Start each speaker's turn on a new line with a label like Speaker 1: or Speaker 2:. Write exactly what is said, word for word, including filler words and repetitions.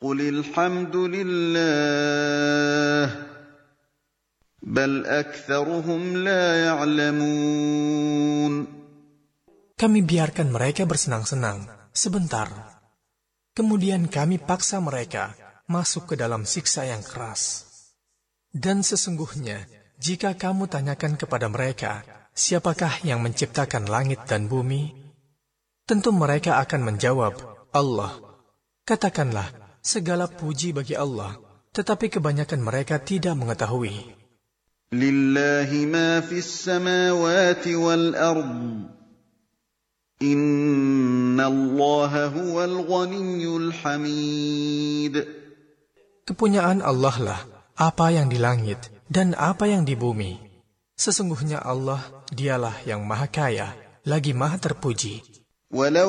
Speaker 1: قل الحمد لله بل أكثرهم لا يعلمون.
Speaker 2: Kami biarkan mereka bersenang-senang sebentar. Kemudian kami paksa mereka masuk ke dalam siksa yang keras. Dan sesungguhnya, jika kamu tanyakan kepada mereka, siapakah yang menciptakan langit dan bumi? Tentu mereka akan menjawab, Allah. Katakanlah, segala puji bagi Allah, tetapi kebanyakan mereka tidak mengetahui.
Speaker 1: Lillahi ma fis samawati wal ardh. Inna Allaha huwal ghaniyyul hamid.
Speaker 2: Kepunyaan Allah lah apa yang di langit dan apa yang di bumi. Sesungguhnya Allah, dialah yang maha kaya, lagi maha terpuji.
Speaker 1: Walau